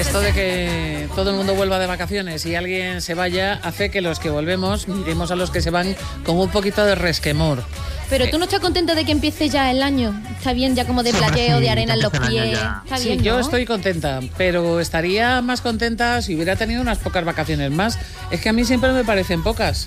esto de que todo el mundo vuelva de vacaciones y alguien se vaya hace que los que volvemos miremos a los que se van con un poquito de resquemor. Pero tú no estás contenta de que empiece ya el año. Está bien ya como de playeo, de arena en los pies. Está bien, sí, yo ¿no? estoy contenta, pero estaría más contenta si hubiera tenido unas pocas vacaciones más. Es que a mí siempre me parecen pocas.